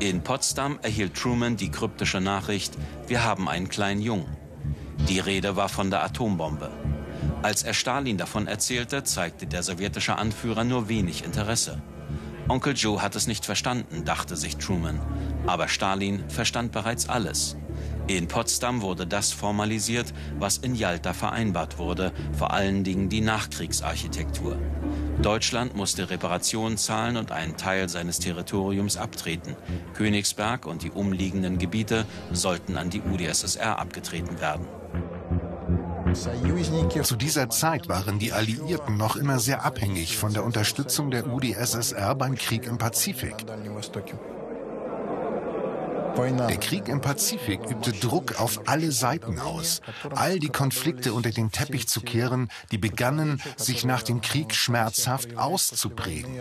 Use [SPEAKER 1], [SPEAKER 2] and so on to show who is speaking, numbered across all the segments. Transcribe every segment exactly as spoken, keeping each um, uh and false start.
[SPEAKER 1] In Potsdam erhielt Truman die kryptische Nachricht: Wir haben einen kleinen Jungen. Die Rede war von der Atombombe. Als er Stalin davon erzählte, zeigte der sowjetische Anführer nur wenig Interesse. Onkel Joe hat es nicht verstanden, dachte sich Truman. Aber Stalin verstand bereits alles. In Potsdam wurde das formalisiert, was in Jalta vereinbart wurde, vor allen Dingen die Nachkriegsarchitektur. Deutschland musste Reparationen zahlen und einen Teil seines Territoriums abtreten. Königsberg und die umliegenden Gebiete sollten an die U d S S R abgetreten werden.
[SPEAKER 2] Zu dieser Zeit waren die Alliierten noch immer sehr abhängig von der Unterstützung der U d S S R beim Krieg im Pazifik. Der Krieg im Pazifik übte Druck auf alle Seiten aus, all die Konflikte unter den Teppich zu kehren, die begannen, sich nach dem Krieg schmerzhaft auszuprägen.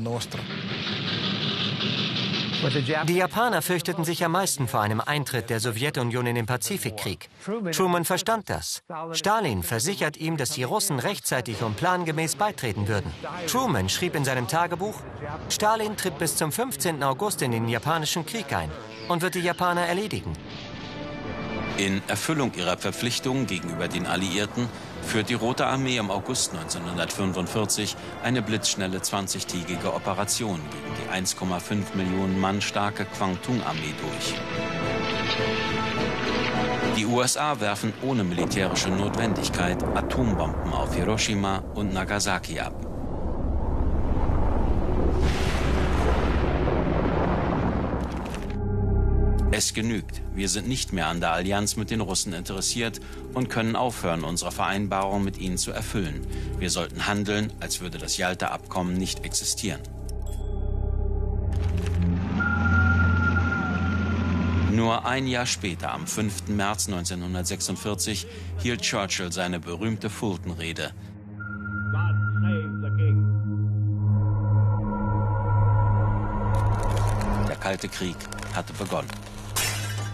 [SPEAKER 3] Die Japaner fürchteten sich am meisten vor einem Eintritt der Sowjetunion in den Pazifikkrieg. Truman verstand das. Stalin versichert ihm, dass die Russen rechtzeitig und plangemäß beitreten würden. Truman schrieb in seinem Tagebuch: Stalin tritt bis zum fünfzehnten August in den japanischen Krieg ein und wird die Japaner erledigen.
[SPEAKER 1] In Erfüllung ihrer Verpflichtungen gegenüber den Alliierten führt die Rote Armee im August neunzehnhundertfünfundvierzig eine blitzschnelle zwanzigtägige Operation gegen die eins Komma fünf Millionen Mann starke Kwantung-Armee durch. Die U S A werfen ohne militärische Notwendigkeit Atombomben auf Hiroshima und Nagasaki ab. Es genügt. Wir sind nicht mehr an der Allianz mit den Russen interessiert und können aufhören, unsere Vereinbarung mit ihnen zu erfüllen. Wir sollten handeln, als würde das Jalta-Abkommen nicht existieren. Nur ein Jahr später, am fünften März neunzehnhundertsechsundvierzig, hielt Churchill seine berühmte Fulton-Rede. Der Kalte Krieg hatte begonnen.